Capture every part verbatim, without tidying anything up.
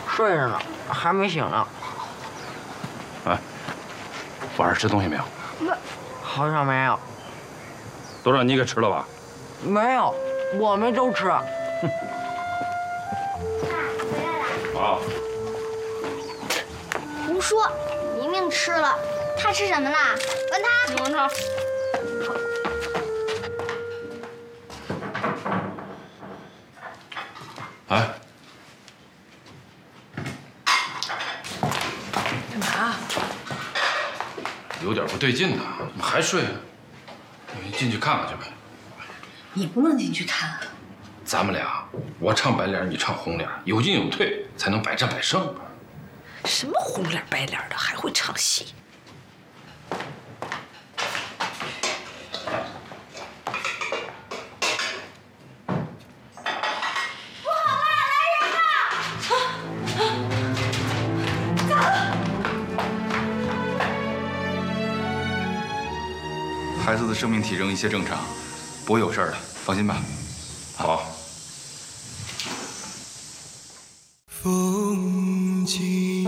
睡着呢，还没醒呢。 哎，晚上吃东西没有？ 没，好像没有。 都让你给吃了吧？ 没有，我们都吃。 哼。好。 胡说，明明吃了。他吃什么啦？问他。 你问他。 哎。 干嘛？ 有点不对劲呢，怎么还睡啊？你进去看看去呗。 你不能进去看。 咱们俩，我唱白脸，你唱红脸，有进有退，才能百战百胜。 什么红脸白脸的，还会唱戏？ 不好了，来人呐！啊啊！ 孩子的生命体征一切正常，不会有事儿的，放心吧。 好。 风景。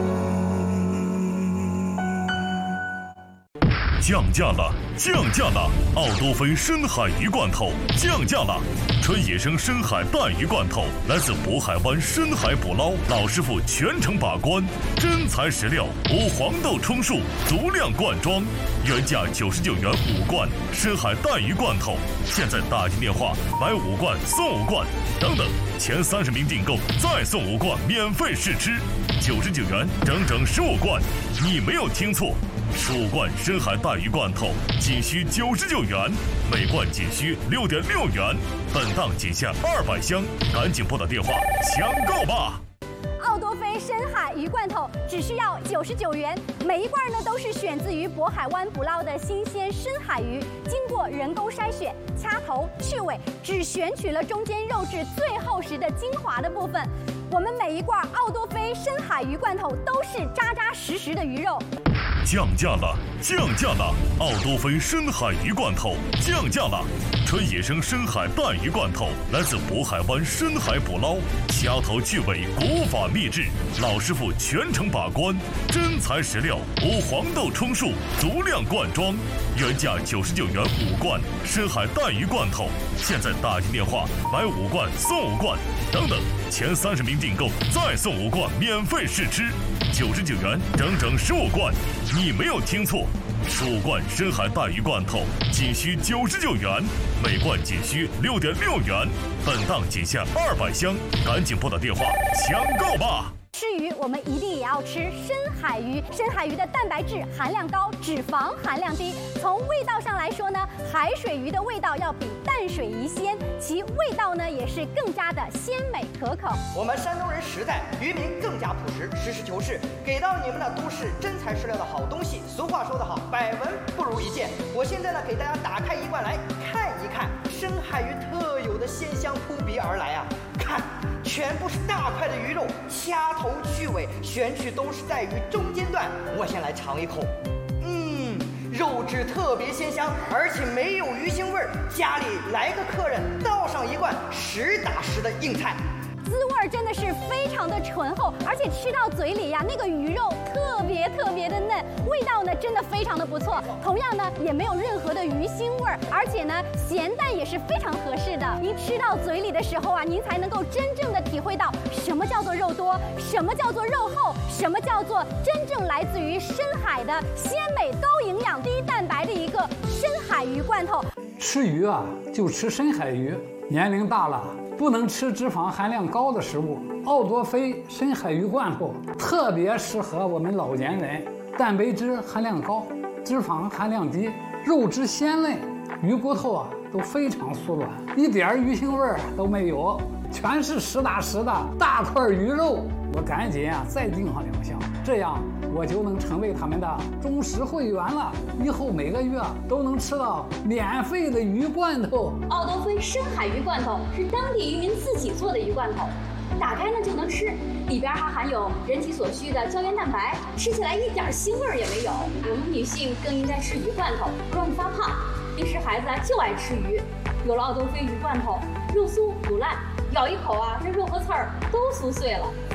降价了，降价了！奥多菲深海鱼罐头降价了，纯野生深海带鱼罐头，来自渤海湾深海捕捞，老师傅全程把关，真材实料，无黄豆充数，足量灌装，原价九十九元五罐深海带鱼罐头，现在打进电话买五罐送五罐，等等，前三十名订购再送五罐免费试吃，九十九元整整十五罐，你没有听错。十五罐深海带鱼罐头仅需九十九元，每罐仅需六点六元，本档仅限二百箱，赶紧拨打电话抢购吧！ 奥多菲深海鱼罐头只需要九十九元，每一罐呢都是选自于渤海湾捕捞的新鲜深海鱼，经过人工筛选、掐头、去尾，只选取了中间肉质最厚实的精华的部分。我们每一罐奥多菲深海鱼罐头都是扎扎实实的鱼肉。 降价了，降价了！奥多菲深海鱼罐头降价了，纯野生深海带鱼罐头，来自渤海湾深海捕捞，掐头去尾，古法秘制，老师傅全程把关，真材实料，无黄豆充数，足量灌装，原价九十九元五罐深海带鱼罐头，现在打进电话买五罐送五罐，等等，前三十名订购再送五罐免费试吃，九十九元整整十五罐。你没有听错，十五罐深海带鱼罐头仅需九十九元，每罐仅需六点六元，本档仅限二百箱，赶紧拨打电话抢购吧！ 吃鱼，我们一定也要吃深海鱼。深海鱼的蛋白质含量高，脂肪含量低。从味道上来说呢，海水鱼的味道要比淡水鱼鲜，其味道呢也是更加的鲜美可口。 我们山东人实在，渔民更加朴实，实事求是，给到你们的都是真材实料的好东西。俗话说得好，百闻不如一见。我现在呢，给大家打开一罐来看一看，深海鱼特有的鲜香扑鼻而来啊！看，全部是大块的鱼肉，掐头去尾，选取都是在鱼中间段。我先来尝一口，嗯，肉质特别鲜香，而且没有鱼腥味儿。家里来个客人，倒上一罐实打实的硬菜。 滋味真的是非常的醇厚，而且吃到嘴里呀，那个鱼肉特别特别的嫩，味道呢真的非常的不错。同样呢，也没有任何的鱼腥味儿，而且呢，咸淡也是非常合适的。您吃到嘴里的时候啊，您才能够真正的体会到什么叫做肉多，什么叫做肉厚，什么叫做真正来自于深海的鲜美、高营养、低蛋白的一个深海鱼罐头。 吃鱼啊，就吃深海鱼。年龄大了，不能吃脂肪含量高的食物。奥多菲深海鱼罐头特别适合我们老年人，蛋白质含量高，脂肪含量低，肉质鲜嫩，鱼骨头啊都非常酥软，一点鱼腥味儿都没有，全是实打实的大块鱼肉。我赶紧啊再订上两箱，这样我就能成为他们的忠实会员了。以后每个月都能吃到免费的鱼罐头。 奥多菲深海鱼罐头是当地渔民自己做的鱼罐头，打开呢就能吃，里边还含有人体所需的胶原蛋白，吃起来一点腥味也没有。我们女性更应该吃鱼罐头，不容易发胖。平时孩子啊就爱吃鱼，有了奥多菲鱼罐头，肉酥不烂，咬一口啊，这肉和刺儿都酥碎了。